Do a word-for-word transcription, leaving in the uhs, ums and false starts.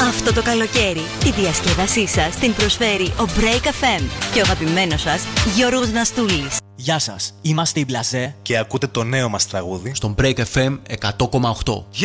Αυτό το καλοκαίρι τη διασκέδασή σας την προσφέρει ο Break εφ εμ και ο αγαπημένος σας Γιώργος Ναστούλης. Γεια σας, είμαστε οι Μπλαζέ και ακούτε το νέο μας τραγούδι στον Break εφ εμ εκατό κόμμα οκτώ.